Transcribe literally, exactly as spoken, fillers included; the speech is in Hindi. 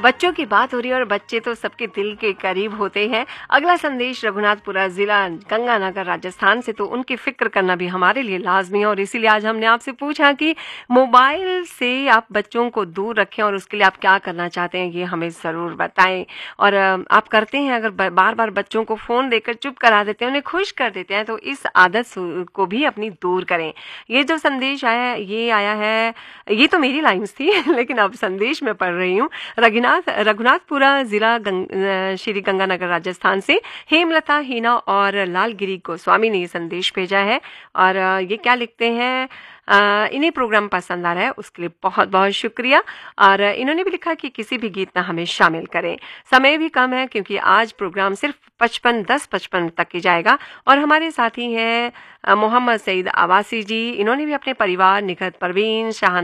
बच्चों की बात हो रही है और बच्चे तो सबके दिल के करीब होते हैं। अगला संदेश रघुनाथपुरा जिला गंगानगर राजस्थान से, तो उनकी फिक्र करना भी हमारे लिए लाजमी है और इसीलिए आज हमने आपसे पूछा कि मोबाइल से आप बच्चों को दूर रखें और उसके लिए आप क्या करना चाहते हैं, ये हमें ज़रूर बताएं। और आप करते हैं, अगर बार बार बच्चों को फ़ोन देकर चुप करा देते हैं, उन्हें खुश कर देते हैं, तो इस आदत को भी अपनी दूर करें। ये जो संदेश आया ये आया है, ये तो मेरी लाइन्स थी लेकिन अब संदेश मैं पढ़ रही हूँ। रघुनाथ रघुनाथपुरा जिला गंग, श्री गंगानगर राजस्थान से हेमलता, हीना और लालगिरी गोस्वामी ने ये संदेश भेजा है। और ये क्या लिखते हैं, आ, इन्हें प्रोग्राम पसंद आ रहा है, उसके लिए बहुत बहुत शुक्रिया। और इन्होंने भी लिखा कि किसी भी गीत में हमें शामिल करें। समय भी कम है क्योंकि आज प्रोग्राम सिर्फ पचपन दस पचपन तक ही जाएगा। और हमारे साथी हैं मोहम्मद सईद आवासी जी, इन्होंने भी अपने परिवार निखत परवीन शाह